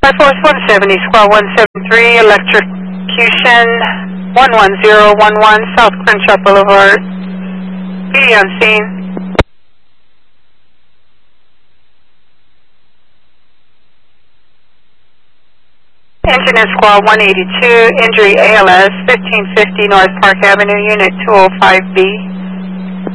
Force 170, Squad 173, electrocution 11011, South Crenshaw Boulevard. PD on scene. Engineer Squad 182, injury ALS, 1550 North Park Avenue, Unit 205B.